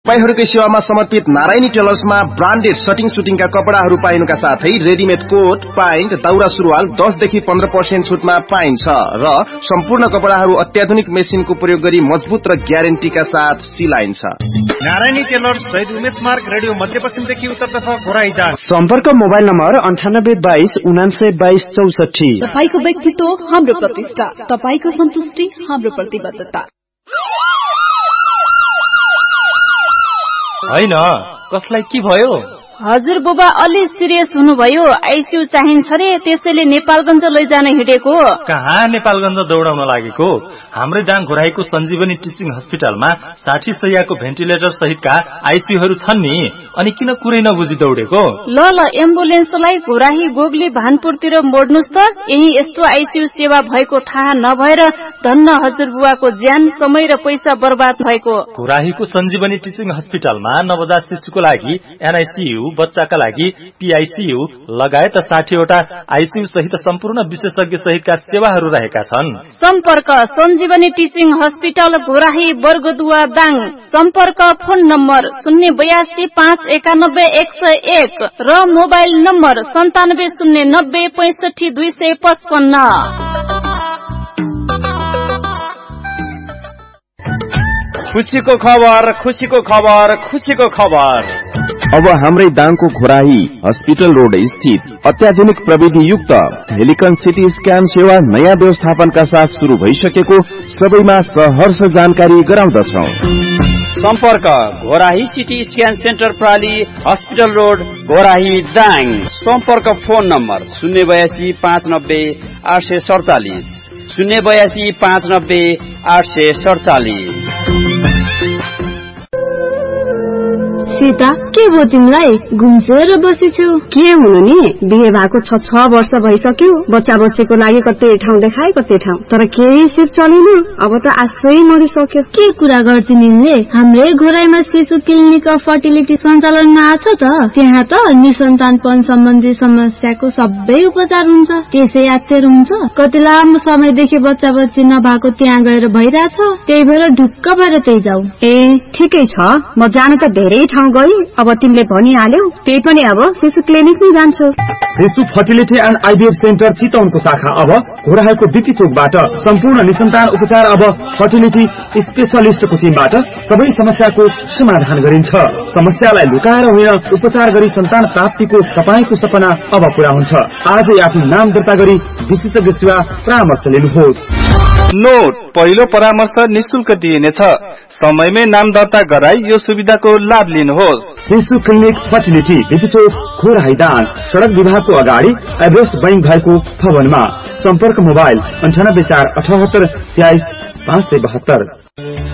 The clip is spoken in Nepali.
तपाईहरुकै सेवामा समर्पित नारायणी टेलर्समा ब्रान्डेड सटिङ सुटिङका कपडाहरू पाइनुका साथै रेडीमेड कोट, प्यान्ट, दौरा सुरुवाल 10 देखि 15% छुटमा पाइन्छ र सम्पूर्ण कपडाहरू अत्याधुनिक मेसिनको प्रयोग गरी मजबुत र ग्यारेन्टीका साथ सिलाइन्छ। नारायणी टेलर्स शहीद उमेश मार्ग रेडियो मध्यपश्चिमदेखि उत्तरतर्फ घोराइटार। सम्पर्क मोबाइल नम्बर 9822 9922 64। तपाईको व्यक्तित्व हाम्रो प्रतिष्ठा, तपाईको सन्तुष्टि हाम्रो प्रतिबद्धता। हैन कसलाई के भयो? हजुर बुबा अलि सिरियस हुनुभयो, आइसियु चाहिन्छ रे, त्यसैले नेपालगञ्ज लैजान हिँडेको। कहाँ नेपालगञ्ज दौडाउन लागेको? हाम्रै दाङ घोराईको सञ्जीवनी टिचिङ हस्पिटलमा 60 शैय्याको भेन्टिलेटर सहितका आइसियुहरू छन् नि, अनि किन कुरै नबुझी दौडेको? ल एम्बुलेन्सलाई घोराही गोगली भानपुरतिर मोड्नुस् त। यही यस्तो आइसियु सेवा भएको थाहा नभएर धन्न हजुर बुवाको ज्यान, समय र पैसा बर्बाद भएको। घोराहीको सञ्जीवनी टिचिङ हस्पिटलमा नवजात शिशुको लागि एनआइसियु, बच्चाका लागि पीआईसीयू लगायत 60 वटा आइसियू सहित सम्पूर्ण विशेषज्ञ सहितका सेवाहरू रहेका छन्। सम्पर्क सञ्जीवनी टिचिङ हस्पिटल घोराही बर्गदुवा दाङ। सम्पर्क फोन नम्बर 082 591 101 र मोबाइल नम्बर 9709 65 255। खुशीको खबर, खुशीको खबर, खुशीको खबर। अब हाम्रै दाङको घोराही हस्पिटल रोड स्थित अत्याधुनिक प्रविधि युक्त हेलिकन सिटी स्क्यान सेवा नयाँ व्यवस्थापनका साथ शुरू भइसकेको सबैमा सहर्ष जानकारी गराउँदछौं। सम्पर्क Ghorahi CT scan centre प्राली, hospital road, Ghorahi Dang. सम्पर्क फोन नम्बर 082 590 847 082 590 847। सीता के भयो तिमीलाई? घुम्सेर बसेछु। के हुनु नि, बिहे भएको 6 वर्ष भइसक्यो, बच्चा बच्चीको लागि कतै ठाउँ देखाए कतै ठाउँ, तर केही सिप चलेन। अब त आशै मरिसक्यो। के कुरा गर्छ तिमीले? हाम्रै घोराईमा शिशु क्लिनिक अफ फर्टिलिटी सञ्चालनमा आछ त। त्यहाँ त निसन्तानपन सम्बन्धी समस्याको सबै उपचार हुन्छ, त्यसै यात्तर हुन्छ। कति लामो समयदेखि बच्चा बच्ची नभएको त्यहाँ गएर भइरहेछ, त्यही भएर ढुक्क भएर त्यही जाऊ। ए ठिकै छ, म जान त धेरै ठाउँ गई। अब तिमीले भनिहाल्यौ, त्यही पनि अब शिशु क्लिनिक नै जान्छु। शिशु फर्टिलिटी एन्ड आइभीएफ सेन्टर चितवनको शाखा अब घोराईको बीपी चोकबाट सम्पूर्ण निसन्तान उपचार अब फर्टिलिटी स्पेशलिस्टको टिमबाट सबै समस्याको समाधान गरिन्छ। समस्यालाई लुकाएर होइन, उपचार गरी सन्तान प्राप्तिको तपाईको सपना अब पूरा हुन्छ। आजै आफ्नो नाम दर्ता गरी विशेषज्ञ सेवा परामर्श लिनुहोस्। नोट, पहिलो परामर्श निशुल्क दिइनेछ। समयमै नाम दर्ता गराई यो सुविधाको लाभ लिनुहोस्। शिशु क्लिनिक फर्टिलिटी बीपी चोक घोराही दाङ, सड़क विभागको अगाडि एभरेस्ट बैंक भएको भवनमा। सम्पर्क मोबाइल 98 478 23 572।